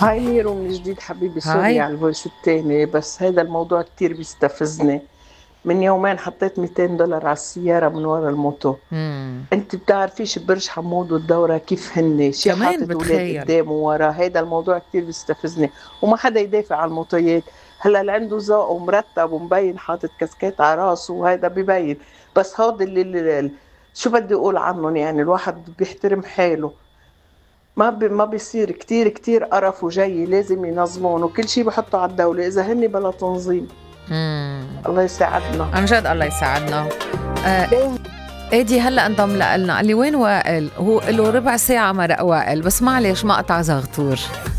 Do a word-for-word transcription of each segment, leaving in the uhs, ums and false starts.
هاي ميرو من جديد حبيبي، سوري هاي. على الفويس التاني، بس هذا الموضوع كتير بيستفزني. من يومين حطيت مئتين دولار على السيارة من ورا الموتو. مم. انت بتعرفيش برج حمود والدورة كيف هن شي كمان حاطط اولاد بتخيل. قدام وورا، هيدا الموضوع كتير بيستفزني. وما حدا يدافع عن الموتويات. هلا اللي عنده ذوق ومرتب ومبين حاطط كاسكيت على راسه وهيدا ببين. بس هود اللي, اللي, اللي شو بدي اقول عنهم؟ يعني الواحد بيحترم حاله. ما بي ما بيصير، كتير كتير قرف وجاي لازم ينظمون وكل شيء بحطه على الدولة إذا هني بلا تنظيم. مم. الله يساعدنا. عن جد الله يساعدنا. آه ايدي هلا انضم لنا، قال لي وين وائل؟ هو له ربع ساعة مرق وائل، بس معلش ما قطع زغطور.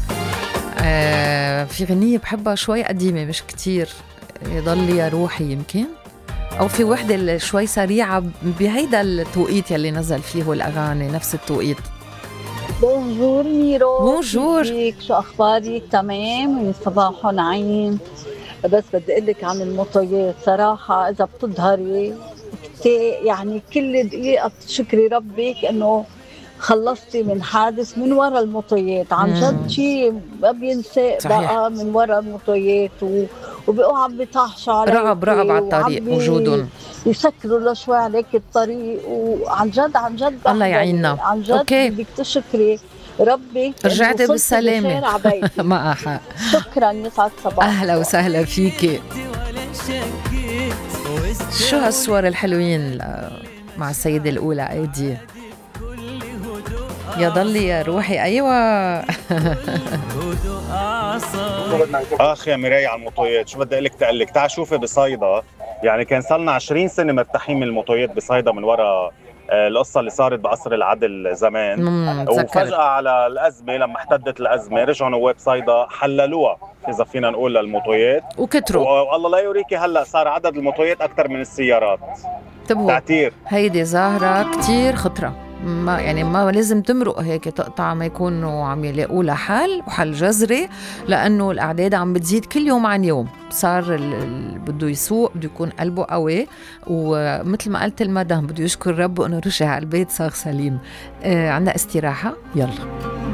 آه في غنية بحبها شوي قديمة مش كتير، يضل يا روحي يمكن، أو في وحدة اللي شوي سريعة بهيدا التوقيت يلي نزل فيه الأغاني نفس التوقيت. بونجور ميرو، بونجور. كيفك؟ شو اخبارك؟ تمام، من صباح نعيم. بس بدي اقول لك عن الموتويات صراحه، اذا بتظهري كتير يعني كل دقيقه بتشكري ربك انه خلصتي من حادث من ورا الموتويات. عن جد مم. شيء ما بينسى صحيح. بقى، من ورا الموتويات و... وبقوا عم بيطحشوا رعب رعب عليكي على وعم الطريق بي... وجودهم. يسكروا لشوي عليك الطريق، وعن جد عن جد الله بهدله. يعيننا. عن جد أوكي، بدك تشكري ربك انه رجعت وصلتي بالسلامة. بخير على بيتك. ما أحق. شكرا، يسعد أهلا صباحكم. وسهلا فيكي. شو هالصور الحلوين ل- مع السيدة الأولى أيدي. يا ضلي يا روحي. أيوة. اخ يا مراي على الموتويات، شو بدي لك تقلك؟ تعال شوفي بصيدا، يعني كان صار عشرين سنه مرتاحين من الموتويات بصيدا من وراء آه، القصه اللي صارت بعصر العدل زمان. مم، تذكرت. وفجاه على الازمه، لما احتدت الازمه رجعوا نواب صيدا حللوها، اذا فينا نقول، للموتويات. وكتروا. والله لا يوريكي، هلا صار عدد الموتويات اكثر من السيارات. انتبهوا، تعتير. هيدي ظاهرة كتير خطرة. ما يعني ما لازم تمرق هيك تقطع، ما يكونوا عم يلاقوا لها حل وحل جذري، لأنه الأعداد عم بتزيد كل يوم عن يوم. صار ال- ال- بده يسوق، بده يكون قلبه قوي، ومثل ما قلت المدام بده يشكر ربه إنه رجع على البيت صار سليم. آه عندنا استراحة، يلا.